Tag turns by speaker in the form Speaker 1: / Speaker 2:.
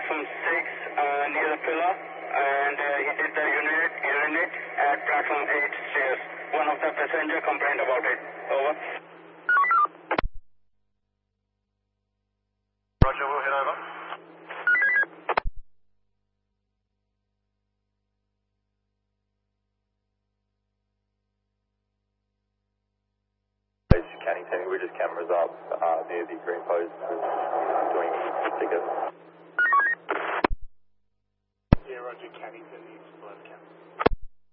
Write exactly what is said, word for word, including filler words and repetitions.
Speaker 1: platform six uh, near the pillar, and uh, he did the urinate, urinate at platform eight stairs. One of the passenger complained about it. Over.
Speaker 2: Roger, we'll head over. Cannington, we're just cameras up uh, near the green post doing tickets.
Speaker 3: Yeah, Roger, Cannington.